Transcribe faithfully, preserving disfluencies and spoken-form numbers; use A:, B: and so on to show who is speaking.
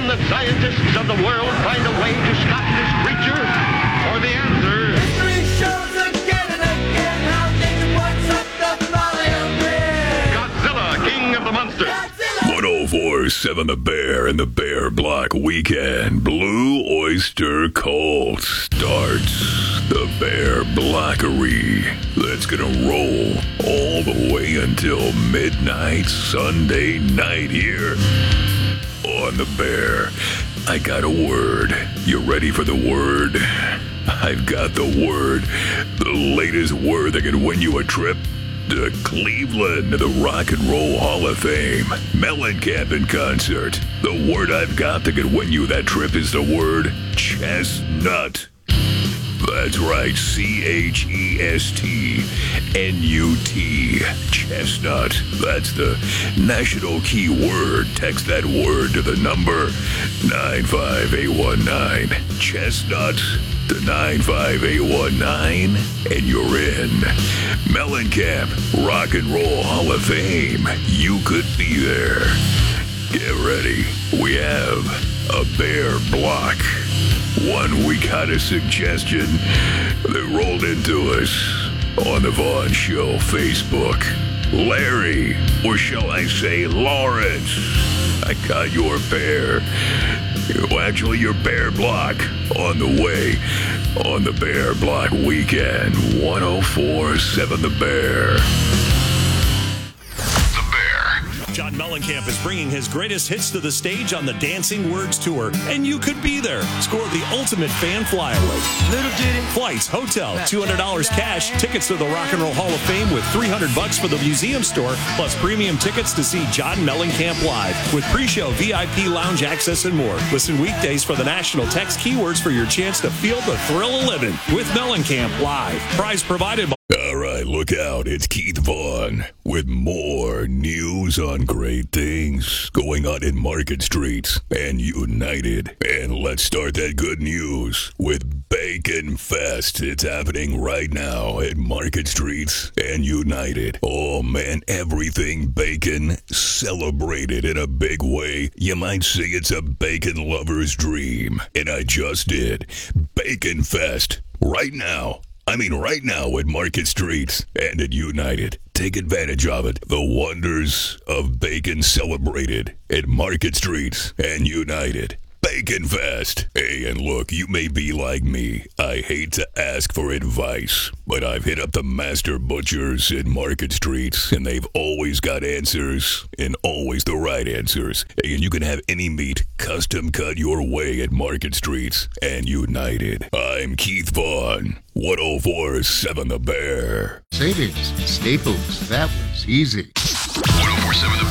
A: the scientists of the world find a way to stop this creature? Or the answer...
B: History shows again and again how nature puts up the volume grid.
A: Godzilla, king of the monsters.
C: one oh four point seven The Bear and the Bear Block Weekend Blue Oyster Cult starts. The Bear Blockery. That's gonna roll all the way until midnight Sunday night here on The Bear. I got a word. You ready for the word? I've got the word. The latest word that can win you a trip to Cleveland, to the Rock and Roll Hall of Fame. Mellencamp in concert. The word I've got that could win you that trip is the word chestnut. That's right, C H E S T N U T, chestnut. That's the national keyword. Text that word to the number nine five eight one nine, chestnut to nine five eight one nine, and you're in. Mellencamp, Rock and Roll Hall of Fame. You could be there. Get ready. We have a Bear Block. One, we got a suggestion that rolled into us on the Vaughn Show Facebook. Larry, or shall I say Lawrence, I got your bear. Well, actually, your Bear Block on the way on the Bear Block Weekend. one oh four point seven The Bear.
D: John Mellencamp is bringing his greatest hits to the stage on the Dancing Words Tour, and you could be there. Score the ultimate fan flyaway.
B: Little Diddy.
D: Flights, hotel, two hundred dollars cash, tickets to the Rock and Roll Hall of Fame with three hundred bucks for the museum store, plus premium tickets to see John Mellencamp live with pre-show V I P lounge access and more. Listen weekdays for the national text keywords for your chance to feel the thrill of living with Mellencamp live. Prize provided by...
C: All right, look out. It's Keith Vaughn with more news on great things going on in Market Streets and United. And let's start that good news with Bacon Fest. It's happening right now at Market Streets and United. Oh, man, everything bacon celebrated in a big way. You might say it's a bacon lover's dream. And I just did. Bacon Fest right now. I mean, right now at Market Streets and at United. Take advantage of it. The wonders of bacon celebrated at Market Streets and United. Bacon Fest. Hey, and look, you may be like me. I hate to ask for advice, but I've hit up the master butchers in Market Streets, and they've always got answers, and always the right answers. Hey, and you can have any meat custom cut your way at Market Streets and United. I'm Keith Vaughn. one oh four point seven The Bear.
E: Savings, Staples, that was easy.
C: one oh four point seven The